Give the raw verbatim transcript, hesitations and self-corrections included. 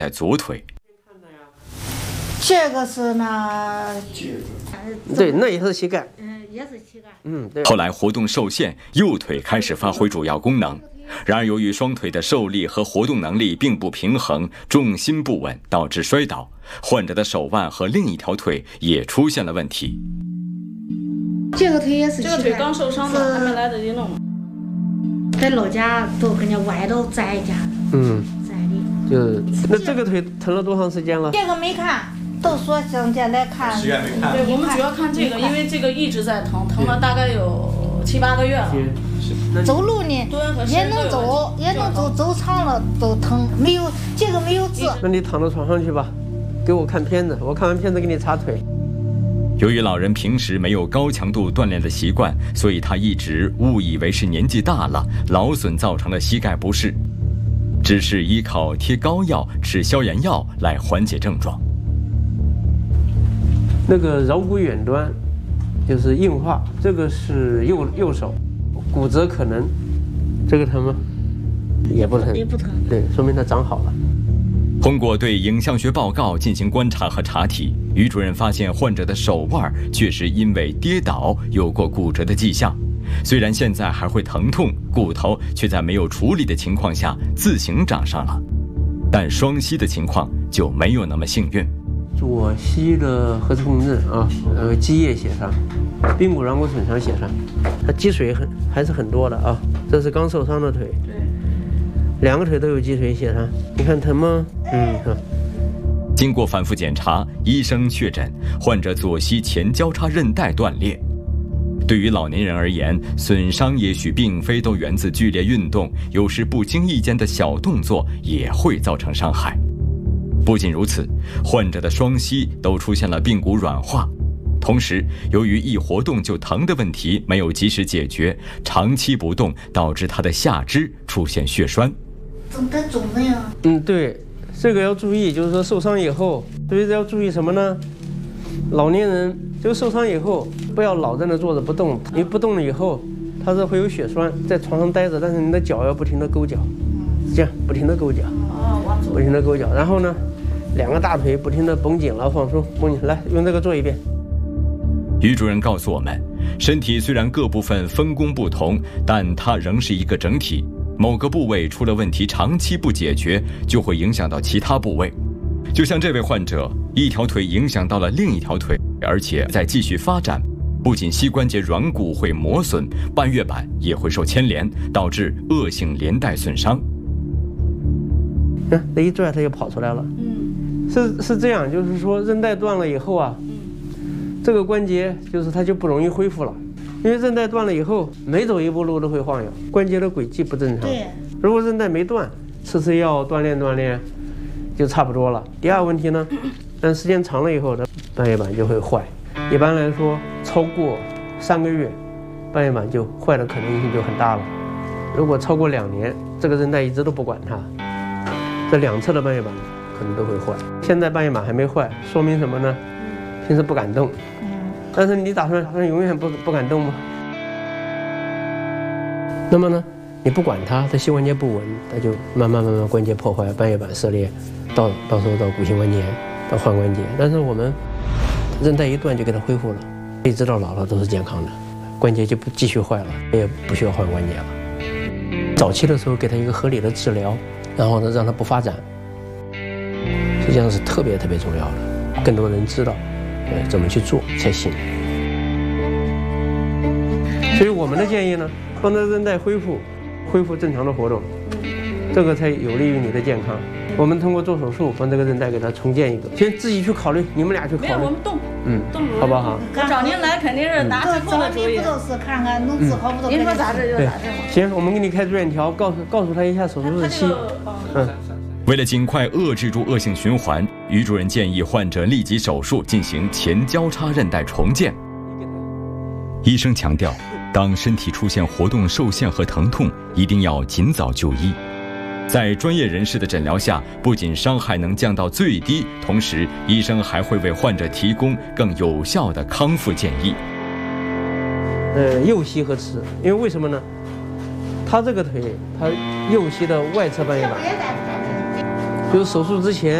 在左腿。 这个是呢， 对，那也是膝盖， 嗯，也是膝盖。 嗯，对。 后来活动受限，右腿开始发挥主要功能。然而，由于双腿的受力和活动能力并不平衡，重心不稳，导致摔倒。患者的手腕和另一条腿也出现了问题。 这个腿也是， 这个腿刚受伤的，还没来得及弄。 在老家都跟人歪到栽家， 嗯， 栽的。 就是那这个腿疼了多长时间了？ 这个没看，都说现在来看。 实验没看。 对，我们主要看这个，因为这个一直在疼，疼了大概有七八个月了。 走路呢也能走，也能走，走长了都疼，没有这个没有治。 那你躺到床上去吧，给我看片子，我看完片子给你查腿。 由于老人平时没有高强度锻炼的习惯，所以他一直误以为是年纪大了，劳损造成的膝盖不适，只是依靠贴膏药、吃消炎药来缓解症状。 那个桡骨远端就是硬化，这个是右右手，骨折可能，这个疼吗？也不疼， 也不疼。 对，说明它长好了。 通过对影像学报告进行观察和查体，于主任发现患者的手腕确实因为跌倒有过骨折的迹象，虽然现在还会疼痛，骨头却在没有处理的情况下自行长上了。但双膝的情况就没有那么幸运。 左膝的核磁共振啊，呃，积液血伤，髌骨软骨损伤血伤，它积水很还是很多的啊。这是刚受伤的腿。 对。 两个腿都有积水血伤，你看疼吗？嗯，是吧？ 经过反复检查，医生确诊患者左膝前交叉韧带断裂。对于老年人而言，损伤也许并非都源自剧烈运动，有时不经意间的小动作也会造成伤害。不仅如此，患者的双膝都出现了髌骨软化。同时，由于一活动就疼的问题没有及时解决，长期不动导致他的下肢出现血栓。 怎么得肿的呀？ 嗯，对，这个要注意，就是说受伤以后，对这要注意什么呢？老年人就受伤以后，不要老在那坐着不动，你不动了以后，它是会有血栓，在床上待着，但是你的脚要不停地勾脚，这样不停地勾脚，不停地勾脚，然后呢，两个大腿不停地绷紧了放松，绷紧，来用这个做一遍。 于主任告诉我们，身体虽然各部分分工不同，但它仍是一个整体。某个部位出了问题，长期不解决，就会影响到其他部位。就像这位患者，一条腿影响到了另一条腿，而且在继续发展。不仅膝关节软骨会磨损，半月板也会受牵连，导致恶性连带损伤。 嗯，这一拽它就跑出来了。嗯，是是这样，就是说韧带断了以后啊，嗯，这个关节就是它就不容易恢复了。因为韧带断了以后，每走一步路都会晃悠，关节的轨迹不正常。 对， 如果韧带没断，吃吃药锻炼锻炼，就差不多了。第二个问题呢，但时间长了以后，它半月板就会坏。一般来说，超过三个月，半月板就坏的可能性就很大了。如果超过两年，这个韧带一直都不管它，这两侧的半月板可能都会坏。现在半月板还没坏，说明什么呢？平时不敢动。但是你打算打算永远不不敢动吗？那么呢，你不管它，它膝关节不稳，它就慢慢慢慢关节破坏，半月板撕裂，到到时候到骨性关节炎，到换关节。但是我们韧带一断就给它恢复了，一直到老了都是健康的，关节就不继续坏了，也不需要换关节了。早期的时候给它一个合理的治疗，然后呢让它不发展，实际上是特别特别重要的，更多人知道。对，怎么去做才行？所以我们的建议呢，帮这韧带恢复，恢复正常的活动，这个才有利于你的健康。我们通过做手术，帮这个韧带给它重建一个。先自己去考虑，你们俩去考虑。 没有，我们动， 嗯， 动主意。 好不好？ 我找您来肯定是拿最后的主意。 不都是看看能治好不都？ 您说咋治就咋治嘛。 行，我们给你开住院条，告诉告诉他一下手术日期。嗯。 为了尽快遏制住恶性循环，于主任建议患者立即手术进行前交叉韧带重建。医生强调，当身体出现活动受限和疼痛，一定要尽早就医。在专业人士的诊疗下，不仅伤害能降到最低，同时医生还会为患者提供更有效的康复建议。 呃，右膝和尺，因为为什么呢？他这个腿，他右膝的外侧半月板比如手术之前。